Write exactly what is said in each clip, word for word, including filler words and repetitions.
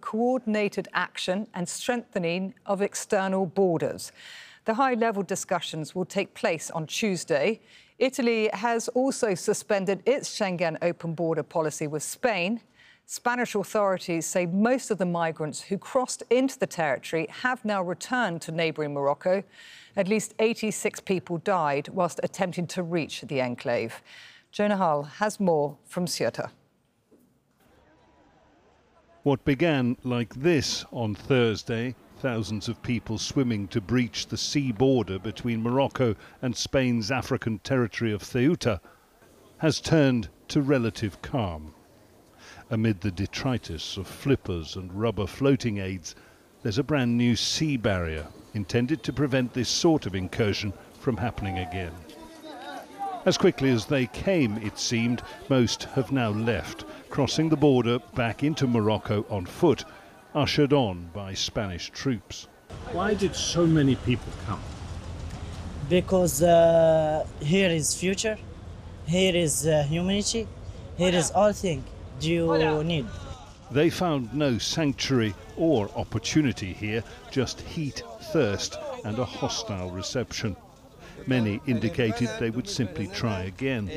coordinated action and strengthening of external borders. The high-level discussions will take place on Tuesday. Italy has also suspended its Schengen open border policy with Spain. Spanish authorities say most of the migrants who crossed into the territory have now returned to neighbouring Morocco. At least eighty-six people died whilst attempting to reach the enclave. Jonah Hull has more from Ceuta. What began like this on Thursday, thousands of people swimming to breach the sea border between Morocco and Spain's African territory of Ceuta, has turned to relative calm. Amid the detritus of flippers and rubber floating aids, there's a brand new sea barrier intended to prevent this sort of incursion from happening again. As quickly as they came, it seemed, most have now left, crossing the border back into Morocco on foot, ushered on by Spanish troops. Why did so many people come? Because uh, here is future, here is uh, humanity, here is all things you need. They found no sanctuary or opportunity here, just heat, thirst and a hostile reception. Many indicated they would simply try again.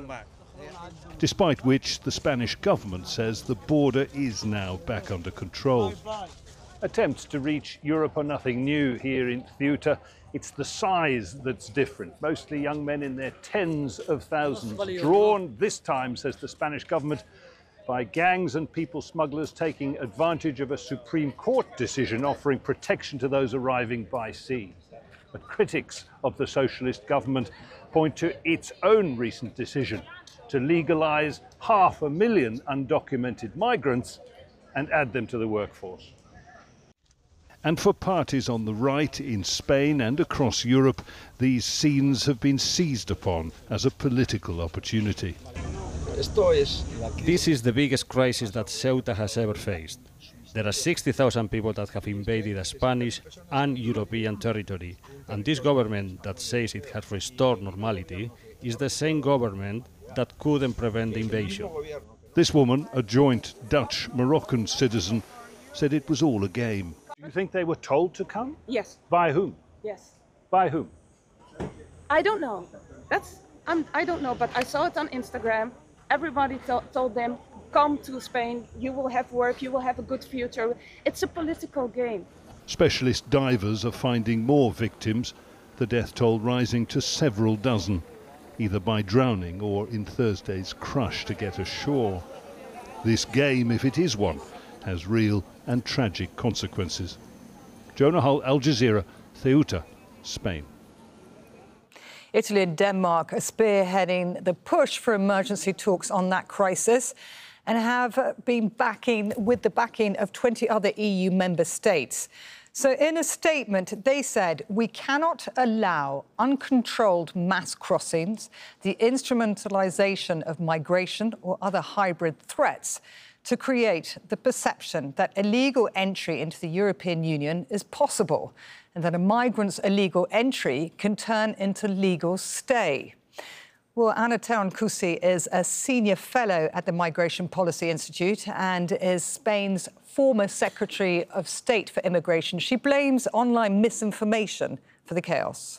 Despite which, the Spanish government says the border is now back under control. Attempts to reach Europe are nothing new here in Ceuta. It's the size that's different. Mostly young men in their tens of thousands, drawn this time, says the Spanish government, by gangs and people smugglers taking advantage of a Supreme Court decision offering protection to those arriving by sea. But critics of the socialist government point to its own recent decision to legalize half a million undocumented migrants and add them to the workforce. And for parties on the right in Spain and across Europe, these scenes have been seized upon as a political opportunity. This is the biggest crisis that Ceuta has ever faced. There are sixty thousand people that have invaded a Spanish and European territory, and this government that says it has restored normality is the same government that couldn't prevent the invasion. This woman, a joint Dutch-Moroccan citizen, said it was all a game. Do you think they were told to come? Yes. By whom? Yes. By whom? I don't know. That's I'm, I don't know, but I saw it on Instagram. Everybody told them, come to Spain, you will have work, you will have a good future. It's a political game. Specialist divers are finding more victims, the death toll rising to several dozen, either by drowning or in Thursday's crush to get ashore. This game, if it is one, has real and tragic consequences. Jonah Hull, Al Jazeera, Ceuta, Spain. Italy and Denmark are spearheading the push for emergency talks on that crisis and have been backing with the backing of twenty other E U member states. So in a statement, they said, we cannot allow uncontrolled mass crossings, the instrumentalization of migration or other hybrid threats to create the perception that illegal entry into the European Union is possible and that a migrant's illegal entry can turn into legal stay. Well, Anna Teran-Kusi is a senior fellow at the Migration Policy Institute and is Spain's former Secretary of State for Immigration. She blames online misinformation for the chaos.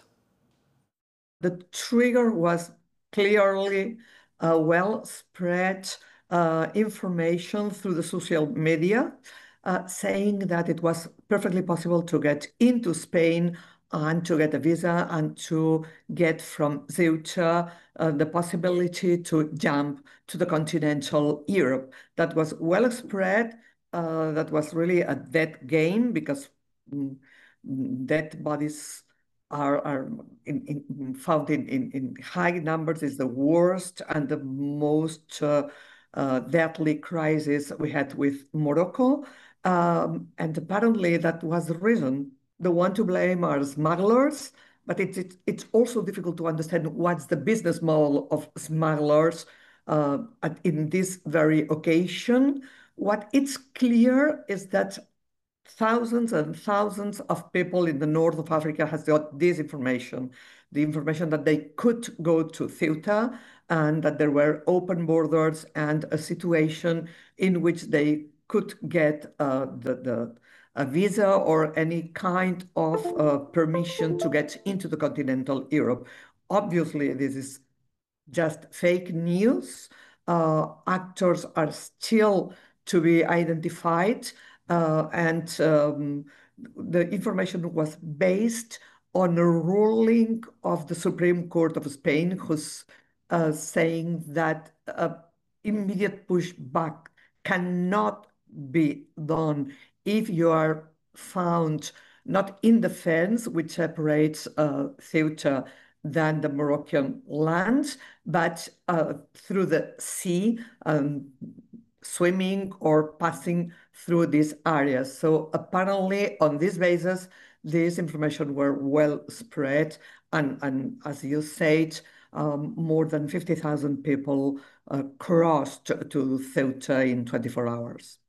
The trigger was clearly uh, well-spread uh, information through the social media, uh, saying that it was perfectly possible to get into Spain and to get a visa and to get from Ceuta uh, the possibility to jump to the continental Europe. That was well spread. Uh, that was really a dead game because mm, dead bodies are, are in, in, found in, in, in high numbers. Is the worst and the most uh, uh, deadly crisis we had with Morocco. Um, and apparently that was the reason. The one to blame are smugglers, but it's, it's, it's also difficult to understand what's the business model of smugglers uh, at, in this very occasion. What it's clear is that thousands and thousands of people in the north of Africa has got this information, the information that they could go to Ceuta and that there were open borders and a situation in which they could get uh, the, the a visa or any kind of uh, permission to get into the continental Europe. Obviously, this is just fake news. Uh, actors are still to be identified, uh, and um, the information was based on a ruling of the Supreme Court of Spain, who's uh, saying that uh, immediate pushback cannot be done if you are found not in the fence which separates uh, Ceuta than the Moroccan land, but uh, through the sea, um, swimming or passing through these areas. So apparently on this basis, this information were well spread. And, and as you said, um, more than fifty thousand people uh, crossed to Ceuta in twenty-four hours.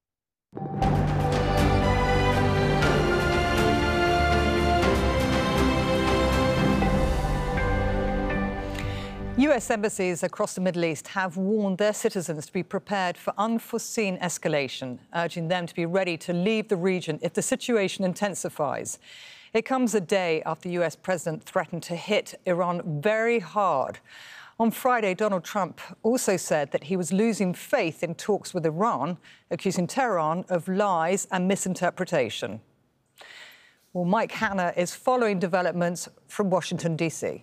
U S embassies across the Middle East have warned their citizens to be prepared for unforeseen escalation, urging them to be ready to leave the region if the situation intensifies. It comes a day after the U S president threatened to hit Iran very hard. On Friday, Donald Trump also said that he was losing faith in talks with Iran, accusing Tehran of lies and misinterpretation. Well, Mike Hanna is following developments from Washington, D C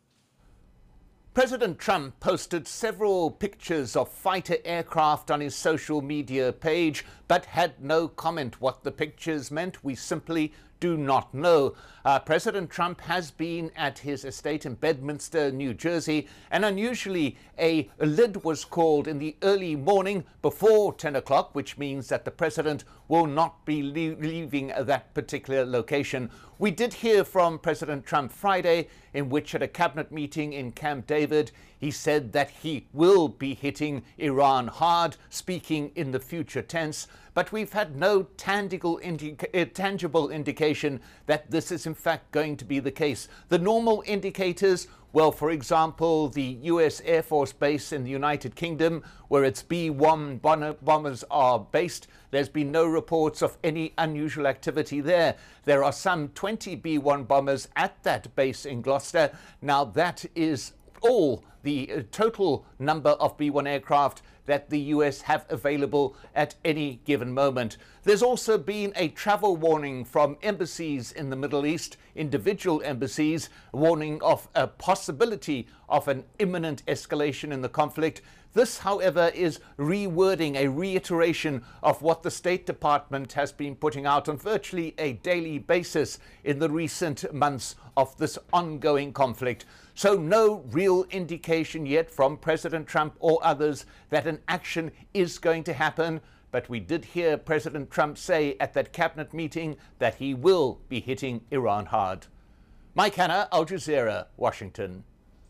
President Trump posted several pictures of fighter aircraft on his social media page, but had no comment what the pictures meant. We simply do not know. Uh, President Trump has been at his estate in Bedminster, New Jersey, and unusually a, a lid was called in the early morning before ten o'clock, which means that the president will not be le leaving that particular location. We did hear from President Trump Friday, in which at a cabinet meeting in Camp David, he said that he will be hitting Iran hard, speaking in the future tense. But we've had no tangible, indica tangible indication that this is in fact going to be the case. The normal indicators, well, for example, the U S Air Force Base in the United Kingdom, where its B one bombers are based, there's been no reports of any unusual activity there. There are some twenty B one bombers at that base in Gloucester. Now, that is all the uh, total number of B one aircraft that the U S have available at any given moment. There's also been a travel warning from embassies in the Middle East, individual embassies, warning of a possibility of an imminent escalation in the conflict. This, however, is rewording, a reiteration of what the State Department has been putting out on virtually a daily basis in the recent months of this ongoing conflict. So no real indication yet from President Trump or others that an action is going to happen. But we did hear President Trump say at that cabinet meeting that he will be hitting Iran hard. Mike Hanna, Al Jazeera, Washington.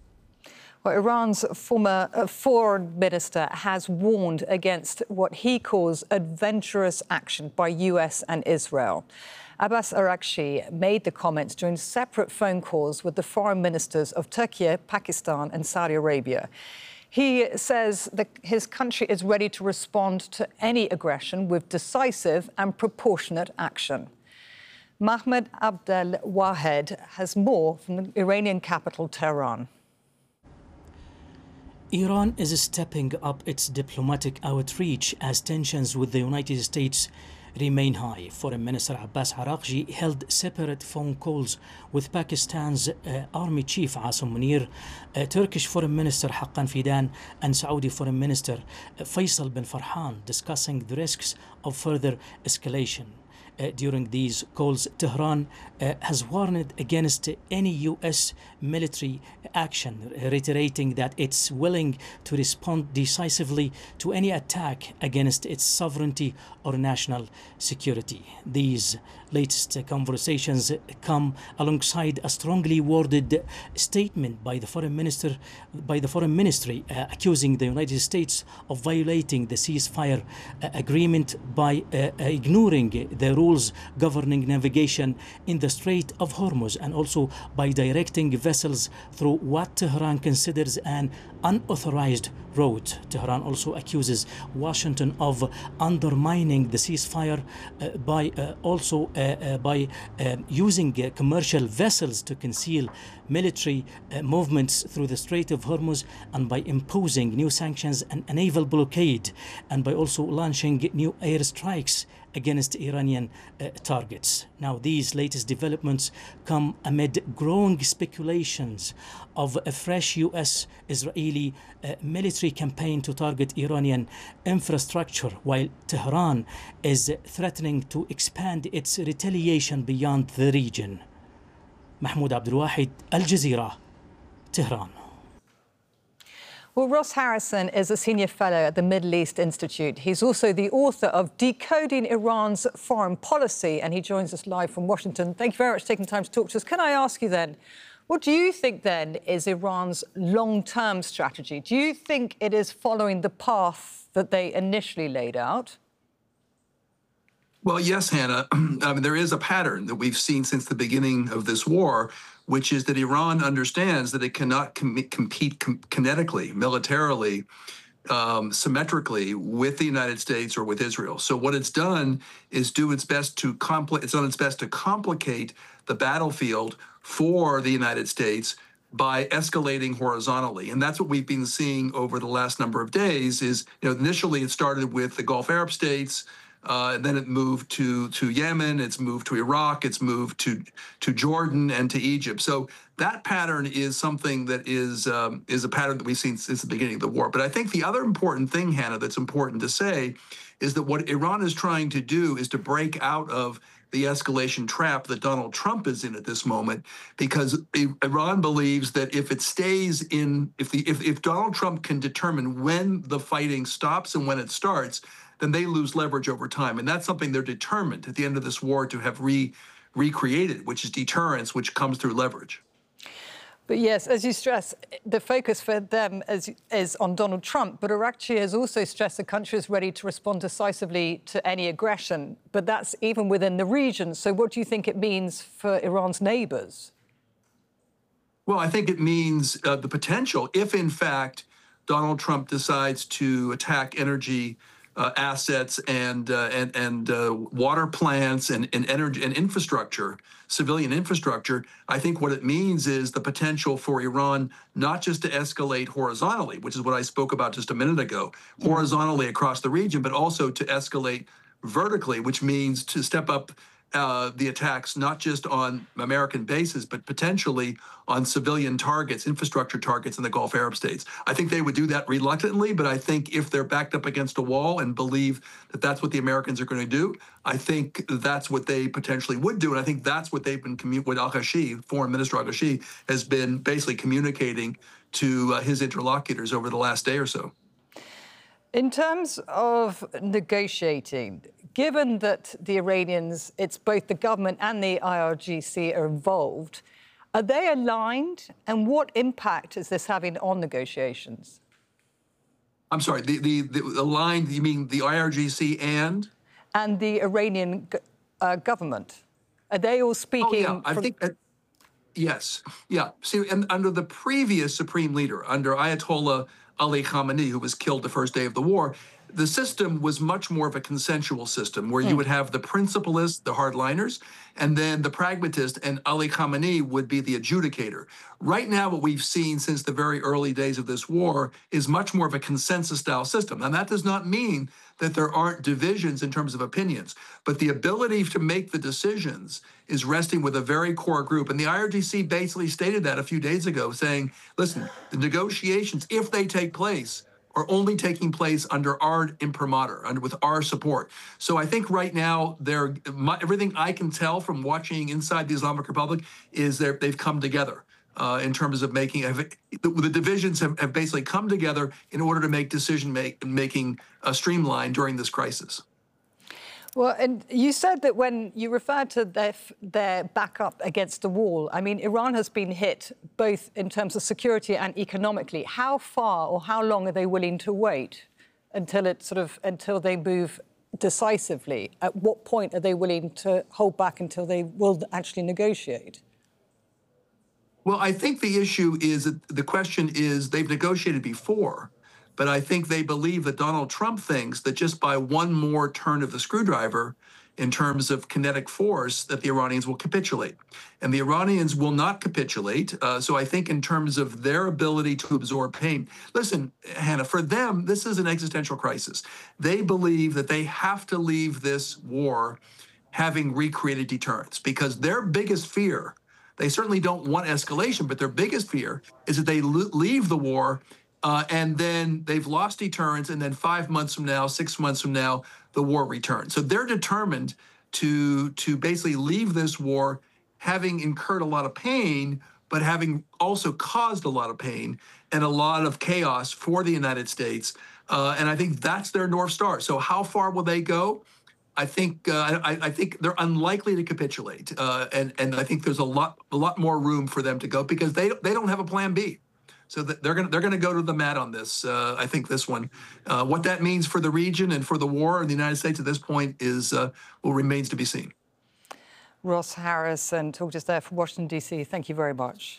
Well, Iran's former uh, foreign minister has warned against what he calls adventurous action by U S and Israel. Abbas Araghchi made the comments during separate phone calls with the foreign ministers of Turkey, Pakistan and Saudi Arabia. He says that his country is ready to respond to any aggression with decisive and proportionate action. Mahmoud Abdel Wahed has more from the Iranian capital, Tehran. Iran is stepping up its diplomatic outreach as tensions with the United States remain high. Foreign Minister Abbas Araghchi held separate phone calls with Pakistan's uh, Army Chief Asim Munir, uh, Turkish Foreign Minister Haqqan Fidan, and Saudi Foreign Minister uh, Faisal bin Farhan, discussing the risks of further escalation. Uh, during these calls, Tehran uh, has warned against any U S military action, reiterating that it's willing to respond decisively to any attack against its sovereignty or national security. These latest conversations come alongside a strongly worded statement by the foreign minister, by the foreign ministry, uh, accusing the United States of violating the ceasefire uh, agreement by uh, ignoring the rules governing navigation in the Strait of Hormuz, and also by directing vessels through what Tehran considers an unauthorized route. Tehran also accuses Washington of undermining the ceasefire uh, by uh, also uh, uh, by uh, using uh, commercial vessels to conceal military uh, movements through the Strait of Hormuz, and by imposing new sanctions and a naval blockade, and by also launching new airstrikes against Iranian uh, targets. Now, these latest developments come amid growing speculations of a fresh U S-Israeli uh, military campaign to target Iranian infrastructure, while Tehran is threatening to expand its retaliation beyond the region. Mahmoud Abdulwahid, Al Jazeera, Tehran. Well, Ross Harrison is a senior fellow at the Middle East Institute. He's also the author of Decoding Iran's Foreign Policy, and he joins us live from Washington. Thank you very much for taking time to talk to us. Can I ask you then, what do you think then is Iran's long-term strategy? Do you think it is following the path that they initially laid out? Well, yes, Hannah. I mean, there is a pattern that we've seen since the beginning of this war, which is that Iran understands that it cannot com compete com kinetically, militarily, um, symmetrically with the United States or with Israel. So what it's done is do its best to compli- it's done its best to complicate the battlefield for the United States by escalating horizontally. And that's what we've been seeing over the last number of days is, you know, initially it started with the Gulf Arab states, Uh, and then it moved to, to Yemen, it's moved to Iraq, it's moved to, to Jordan and to Egypt. So that pattern is something that is, um, is a pattern that we've seen since the beginning of the war. But I think the other important thing, Hannah, that's important to say is that what Iran is trying to do is to break out of the escalation trap that Donald Trump is in at this moment, because Iran believes that if it stays in, if the if, if Donald Trump can determine when the fighting stops and when it starts, then they lose leverage over time. And that's something they're determined at the end of this war to have re recreated, which is deterrence, which comes through leverage. But yes, as you stress, the focus for them is, is on Donald Trump, but Arakchi has also stressed the country is ready to respond decisively to any aggression, but that's even within the region. So what do you think it means for Iran's neighbours? Well, I think it means uh, the potential, if in fact Donald Trump decides to attack energy Uh, assets and uh, and and uh, water plants and, and energy and infrastructure, civilian infrastructure, I think what it means is the potential for Iran not just to escalate horizontally, which is what I spoke about just a minute ago, horizontally across the region, but also to escalate vertically, which means to step up uh, the attacks not just on American bases, but potentially on civilian targets, infrastructure targets in the Gulf Arab states. I think they would do that reluctantly, but I think if they're backed up against a wall and believe that that's what the Americans are going to do, I think that's what they potentially would do. And I think that's what they've been, what Al-Ghashi, Foreign Minister Al-Ghashi, has been basically communicating to uh, his interlocutors over the last day or so. In terms of negotiating, given that the Iranians, it's both the government and the I R G C are involved, are they aligned? And what impact is this having on negotiations? I'm sorry, the, the, the aligned, you mean the I R G C and? And the Iranian uh, government. Are they all speaking? Oh, yeah, I think that, yes, yeah. See, and under the previous supreme leader, under Ayatollah Ali Khamenei, who was killed the first day of the war, the system was much more of a consensual system where mm. you would have the principalists, the hardliners, and then the pragmatists, and Ali Khamenei would be the adjudicator. Right now, what we've seen since the very early days of this war is much more of a consensus-style system. And that does not mean that there aren't divisions in terms of opinions, but the ability to make the decisions is resting with a very core group. And the I R G C basically stated that a few days ago, saying, listen, the negotiations, if they take place, are only taking place under our imprimatur, under with our support. So I think right now, they're my, everything I can tell from watching inside the Islamic Republic is they're, they've come together uh, in terms of making have, the, the divisions have, have basically come together in order to make decision make, making uh, streamlined during this crisis. Well, and you said that when you referred to their, their backup against the wall, I mean, Iran has been hit both in terms of security and economically. How far or how long are they willing to wait until it sort of until they move decisively, at what point are they willing to hold back until they will actually negotiate? Well, I think the issue is that the question is they've negotiated before, but I think they believe that Donald Trump thinks that just by one more turn of the screwdriver in terms of kinetic force that the Iranians will capitulate. And the Iranians will not capitulate. Uh, so I think in terms of their ability to absorb pain, listen, Hannah, for them, this is an existential crisis. They believe that they have to leave this war having recreated deterrence because their biggest fear, they certainly don't want escalation, but their biggest fear is that they leave the war uh, and then they've lost deterrence, and then five months from now, six months from now, the war returns. So they're determined to, to basically leave this war having incurred a lot of pain, but having also caused a lot of pain and a lot of chaos for the United States. Uh, and I think that's their North Star. So how far will they go? I think uh, I, I think they're unlikely to capitulate, uh, and and I think there's a lot a lot more room for them to go because they they don't have a plan B. So they're going they're going to go to the mat on this. Uh, I think this one, uh, what that means for the region and for the war in the United States at this point is uh, well remains to be seen. Ross Harrison talked us there from Washington D C. Thank you very much.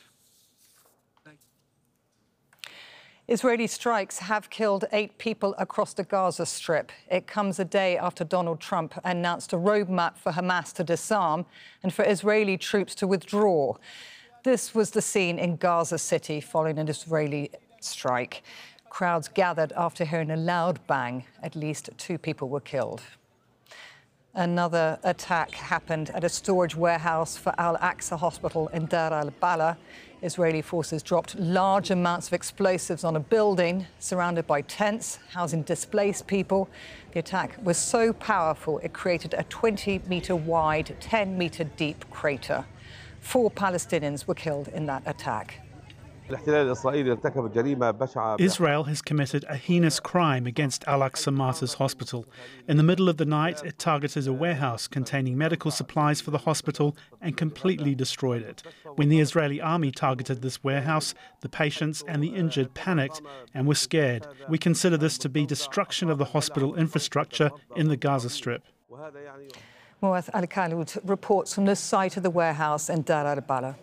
Israeli strikes have killed eight people across the Gaza Strip. It comes a day after Donald Trump announced a roadmap for Hamas to disarm and for Israeli troops to withdraw. This was the scene in Gaza City following an Israeli strike. Crowds gathered after hearing a loud bang. At least two people were killed. Another attack happened at a storage warehouse for Al-Aqsa Hospital in Dar al-Bala. Israeli forces dropped large amounts of explosives on a building surrounded by tents housing displaced people. The attack was so powerful it created a twenty metre wide, ten metre deep crater. Four Palestinians were killed in that attack. Israel has committed a heinous crime against Al-Aqsa Martyrs Hospital. In the middle of the night, it targeted a warehouse containing medical supplies for the hospital and completely destroyed it. When the Israeli army targeted this warehouse, the patients and the injured panicked and were scared. We consider this to be destruction of the hospital infrastructure in the Gaza Strip. Muath Al-Khalud reports from the site of the warehouse in Dar al-Bala.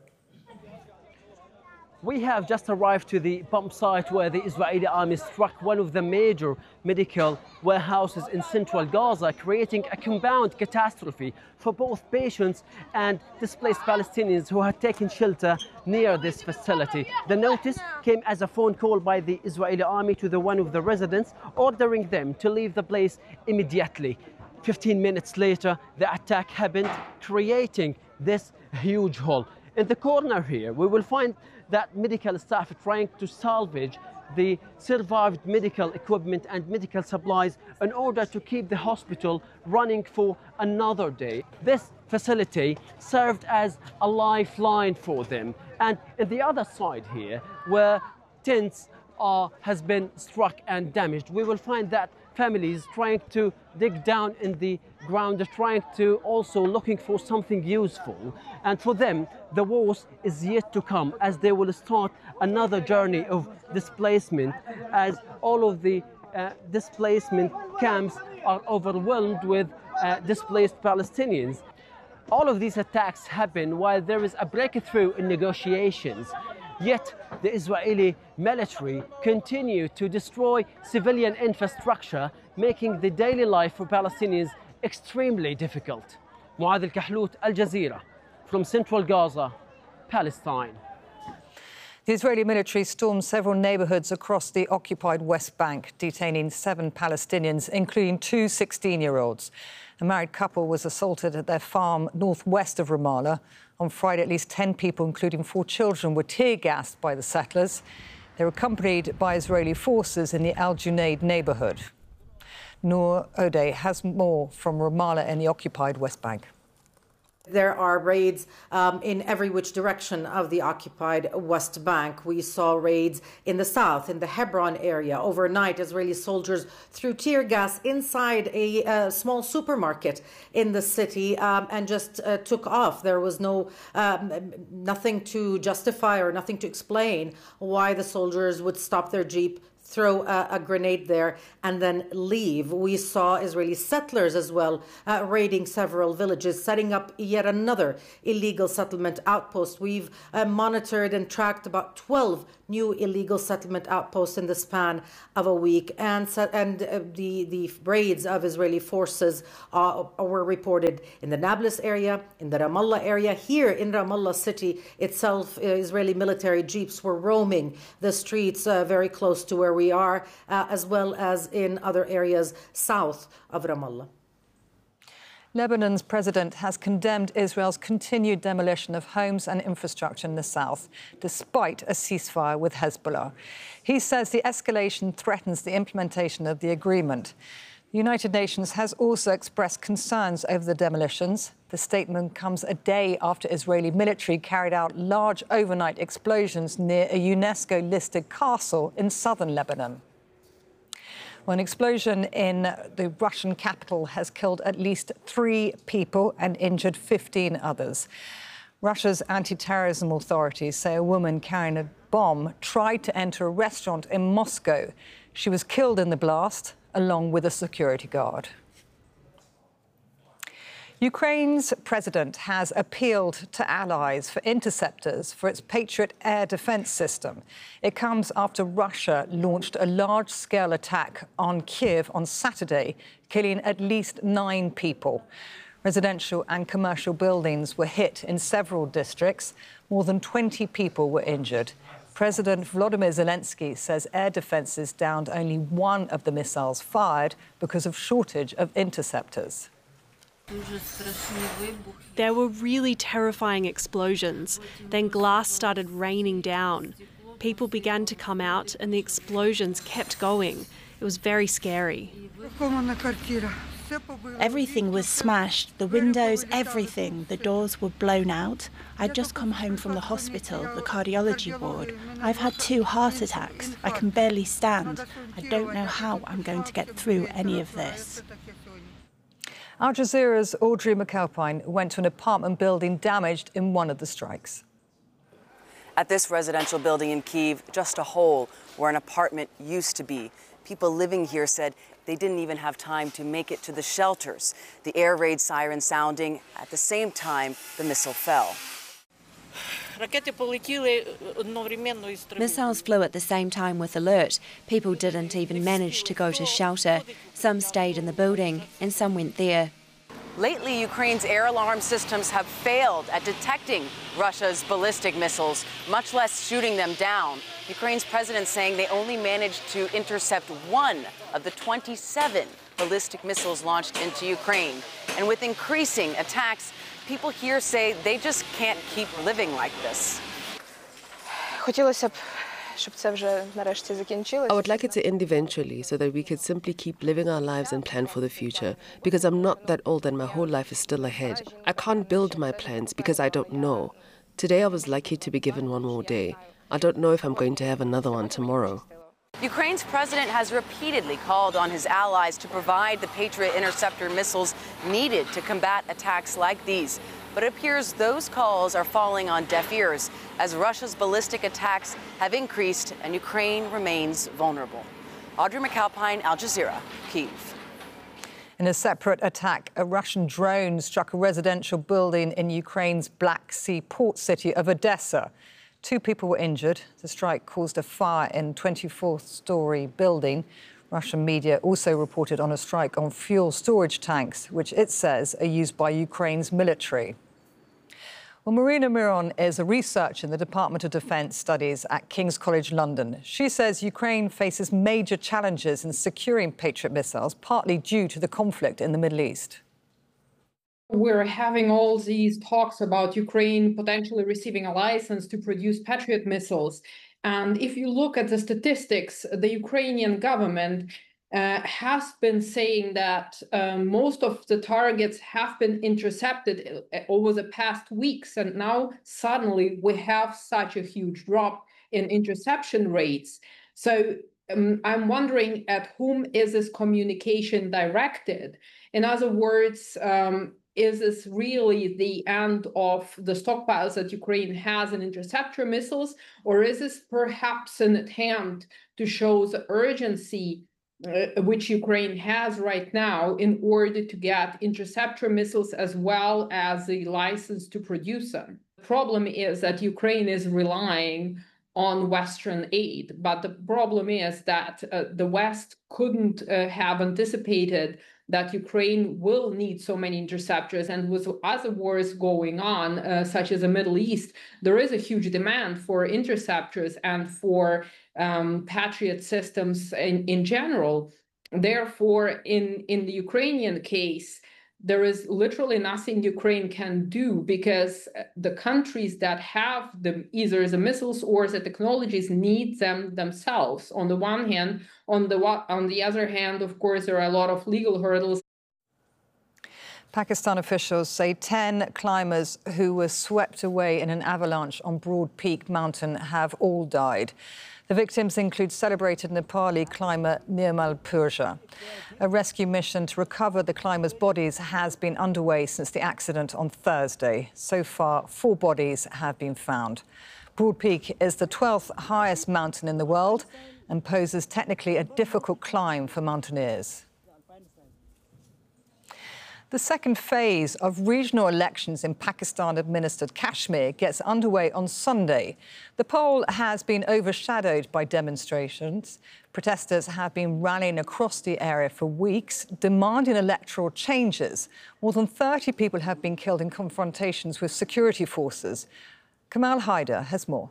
We have just arrived to the bomb site where the Israeli army struck one of the major medical warehouses in central Gaza, creating a compound catastrophe for both patients and displaced Palestinians who had taken shelter near this facility. The notice came as a phone call by the Israeli army to the one of the residents, ordering them to leave the place immediately. fifteen minutes later, the attack happened, creating this huge hole. In the corner here, we will find that medical staff trying to salvage the survived medical equipment and medical supplies in order to keep the hospital running for another day. This facility served as a lifeline for them. And in the other side here, where tents are, has been struck and damaged, we will find that families trying to dig down in the ground, trying to also looking for something useful. And for them, the worst is yet to come as they will start another journey of displacement as all of the uh, displacement camps are overwhelmed with uh, displaced Palestinians. All of these attacks happen while there is a breakthrough in negotiations. Yet the Israeli military continue to destroy civilian infrastructure, making the daily life for Palestinians extremely difficult. Muath Al-Kahlout, Al Jazeera, from central Gaza, Palestine. The Israeli military stormed several neighbourhoods across the occupied West Bank, detaining seven Palestinians, including two sixteen-year-olds. A married couple was assaulted at their farm northwest of Ramallah. On Friday, at least ten people, including four children, were tear-gassed by the settlers. They were accompanied by Israeli forces in the Al Junaid neighbourhood. Noor Odeh has more from Ramallah in the occupied West Bank. There are raids um, in every which direction of the occupied West Bank. We saw raids in the south, in the Hebron area. Overnight, Israeli soldiers threw tear gas inside a uh, small supermarket in the city um, and just uh, took off. There was no um, nothing to justify or nothing to explain why the soldiers would stop their jeep, throw a, a grenade there and then leave. We saw Israeli settlers as well uh, raiding several villages, setting up yet another illegal settlement outpost. We've uh, monitored and tracked about twelve new illegal settlement outposts in the span of a week, and and uh, the the raids of Israeli forces uh, were reported in the Nablus area, in the Ramallah area. Here in Ramallah city itself, uh, Israeli military jeeps were roaming the streets uh, very close to where we are, uh, as well as in other areas south of Ramallah. Lebanon's president has condemned Israel's continued demolition of homes and infrastructure in the south, despite a ceasefire with Hezbollah. He says the escalation threatens the implementation of the agreement. The United Nations has also expressed concerns over the demolitions. The statement comes a day after Israeli military carried out large overnight explosions near a UNESCO-listed castle in southern Lebanon. An explosion in the Russian capital has killed at least three people and injured fifteen others. Russia's anti-terrorism authorities say a woman carrying a bomb tried to enter a restaurant in Moscow. She was killed in the blast, along with a security guard. Ukraine's president has appealed to allies for interceptors for its Patriot air defense system. It comes after Russia launched a large-scale attack on Kyiv on Saturday, killing at least nine people. Residential and commercial buildings were hit in several districts. More than twenty people were injured. President Volodymyr Zelensky says air defenses downed only one of the missiles fired because of shortage of interceptors. There were really terrifying explosions. Then glass started raining down. People began to come out and the explosions kept going. It was very scary. Everything was smashed, the windows, everything. The doors were blown out. I'd just come home from the hospital, the cardiology ward. I've had two heart attacks. I can barely stand. I don't know how I'm going to get through any of this. Al Jazeera's Audrey McAlpine went to an apartment building damaged in one of the strikes. At this residential building in Kyiv, just a hole where an apartment used to be. People living here said they didn't even have time to make it to the shelters. The air raid siren sounding. At the same time, the missile fell. Missiles flew at the same time with alert. People didn't even manage to go to shelter. Some stayed in the building and some went there. Lately, Ukraine's air alarm systems have failed at detecting Russia's ballistic missiles, much less shooting them down. Ukraine's president saying they only managed to intercept one of the twenty-seven ballistic missiles launched into Ukraine. And with increasing attacks, people here say they just can't keep living like this. I would like it to end eventually so that we could simply keep living our lives and plan for the future, because I'm not that old and my whole life is still ahead. I can't build my plans because I don't know. Today I was lucky to be given one more day. I don't know if I'm going to have another one tomorrow. Ukraine's president has repeatedly called on his allies to provide the Patriot interceptor missiles needed to combat attacks like these. But it appears those calls are falling on deaf ears as Russia's ballistic attacks have increased and Ukraine remains vulnerable. Audrey McAlpine, Al Jazeera, Kyiv. In a separate attack, a Russian drone struck a residential building in Ukraine's Black Sea port city of Odessa. Two people were injured. The strike caused a fire in a twenty-fourth story building. Russian media also reported on a strike on fuel storage tanks, which it says are used by Ukraine's military. Well, Marina Miron is a researcher in the Department of Defence Studies at King's College London. She says Ukraine faces major challenges in securing Patriot missiles, partly due to the conflict in the Middle East. We're having all these talks about Ukraine potentially receiving a license to produce Patriot missiles. And if you look at the statistics, the Ukrainian government uh, has been saying that uh, most of the targets have been intercepted over the past weeks. And now suddenly we have such a huge drop in interception rates. So um, I'm wondering at whom is this communication directed? In other words, um, is this really the end of the stockpiles that Ukraine has in interceptor missiles, or is this perhaps an attempt to show the urgency uh, which Ukraine has right now in order to get interceptor missiles as well as the license to produce them? The problem is that Ukraine is relying on Western aid, but the problem is that uh, the West couldn't uh, have anticipated that Ukraine will need so many interceptors, and with other wars going on, uh, such as the Middle East, there is a huge demand for interceptors and for um, Patriot systems in, in general. Therefore, in, in the Ukrainian case, there is literally nothing Ukraine can do, because the countries that have the, either the missiles or the technologies need them themselves. On the one hand, on the on the other hand, of course, there are a lot of legal hurdles. Pakistan officials say ten climbers who were swept away in an avalanche on Broad Peak Mountain have all died. The victims include celebrated Nepali climber Nirmal Purja. A rescue mission to recover the climbers' bodies has been underway since the accident on Thursday. So far, four bodies have been found. Broad Peak is the twelfth highest mountain in the world and poses technically a difficult climb for mountaineers. The second phase of regional elections in Pakistan-administered Kashmir gets underway on Sunday. The poll has been overshadowed by demonstrations. Protesters have been rallying across the area for weeks, demanding electoral changes. More than thirty people have been killed in confrontations with security forces. Kamal Haider has more.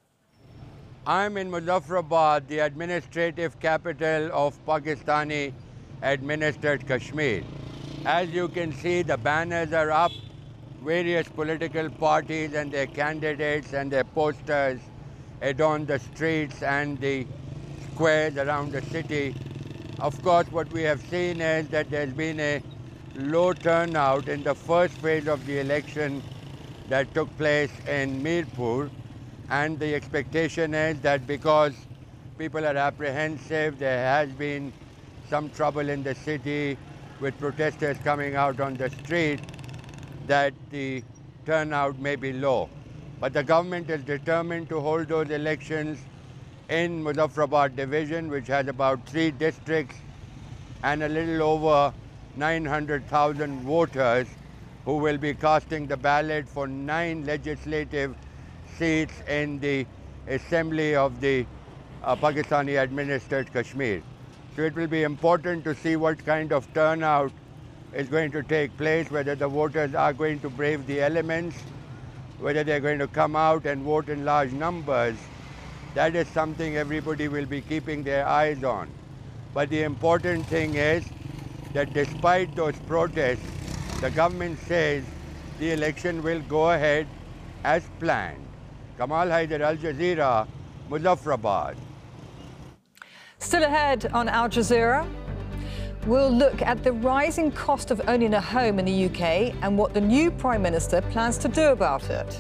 I'm in Muzaffarabad, the administrative capital of Pakistani-administered Kashmir. As you can see, the banners are up, various political parties and their candidates and their posters adorn the streets and the squares around the city. Of course, what we have seen is that there's been a low turnout in the first phase of the election that took place in Mirpur, and the expectation is that because people are apprehensive, there has been some trouble in the city with protesters coming out on the street, that the turnout may be low. But the government is determined to hold those elections in Muzaffarabad division, which has about three districts and a little over nine hundred thousand voters who will be casting the ballot for nine legislative seats in the assembly of the uh, Pakistani-administered Kashmir. So it will be important to see what kind of turnout is going to take place, whether the voters are going to brave the elements, whether they're going to come out and vote in large numbers. That is something everybody will be keeping their eyes on. But the important thing is that despite those protests, the government says the election will go ahead as planned. Kamal Haider, Al Jazeera, Muzaffarabad. Still ahead on Al Jazeera, we'll look at the rising cost of owning a home in the U K and what the new Prime Minister plans to do about it.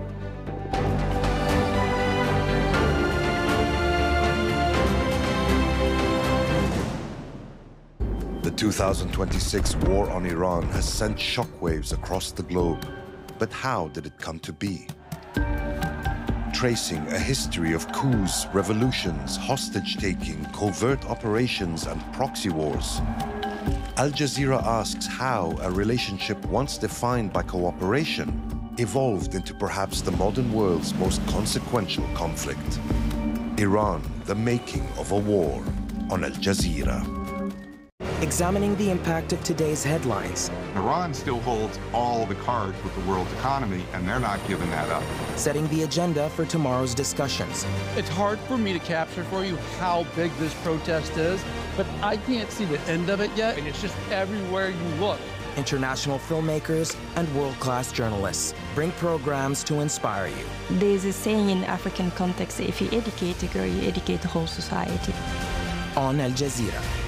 The two thousand twenty-six war on Iran has sent shockwaves across the globe. But how did it come to be? Tracing a history of coups, revolutions, hostage-taking, covert operations, and proxy wars, Al Jazeera asks how a relationship once defined by cooperation evolved into perhaps the modern world's most consequential conflict. Iran, the making of a war, on Al Jazeera. Examining the impact of today's headlines. Iran still holds all the cards with the world's economy, and they're not giving that up. Setting the agenda for tomorrow's discussions. It's hard for me to capture for you how big this protest is, but I can't see the end of it yet, and it's just everywhere you look. International filmmakers and world-class journalists bring programs to inspire you. There's a saying in African context, if you educate a girl, you educate the whole society. On Al Jazeera.